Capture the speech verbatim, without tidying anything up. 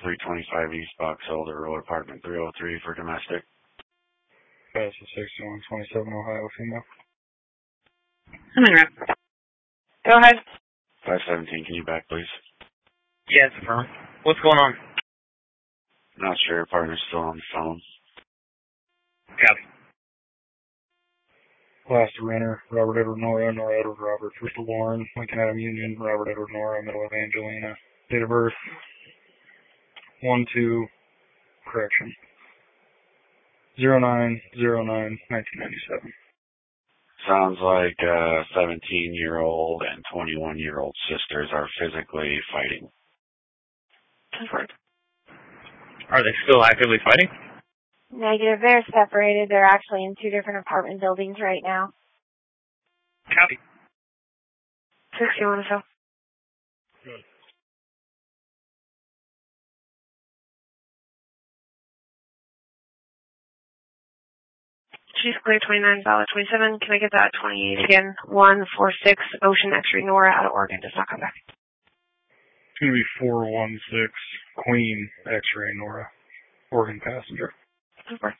three twenty-five East Box Elder Road, apartment three oh three for domestic. Pass the sixty-one twenty-seven Ohio female. I'm in rep. Go ahead. five seventeen, can you back, please? Yes, affirm. What's going on? Not sure, partner's still on the phone. Copy. Last Renner, Robert Edward Nora, Nora Edward Robert, First Lauren, Lincoln Adam Union, Robert Edward Nora, Middle Evangelina. Date of birth, one two, correction, zero nine zero nine nineteen ninety-seven. Sounds like uh seventeen-year-old and twenty-one-year-old sisters are physically fighting. Confirmed. Are they still actively fighting? Negative. They're separated. They're actually in two different apartment buildings right now. Copy. sixty-one or so. Good. She's clear twenty-nine, valid twenty-seven. Can I get that twenty-eight again? one four six Ocean X-ray Nora out of Oregon. Does not come back. It's going to be four one six Queen X-ray Nora, Oregon passenger. Over.